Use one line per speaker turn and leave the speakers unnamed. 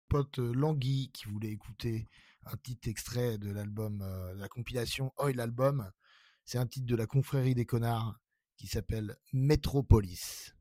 pote Langui qui voulait écouter un petit extrait de l'album, de la compilation Oil Album. C'est un titre de la confrérie des connards qui s'appelle Métropolis.